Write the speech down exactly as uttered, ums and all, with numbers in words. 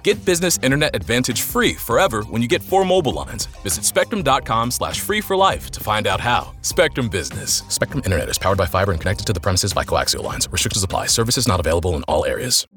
Get Business Internet Advantage free forever when you get four mobile lines. Visit spectrum.com slash free for life to find out how. Spectrum Business. Spectrum Internet is powered by fiber and connected to the premises by coaxial lines. Restrictions apply. Services not available in all areas.